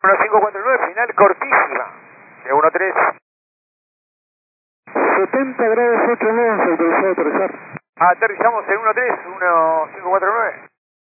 1549, final cortísima. De 13. 70 grados 8 nudos, autorizado a aterrizar. Aterrizamos en 13, 1549.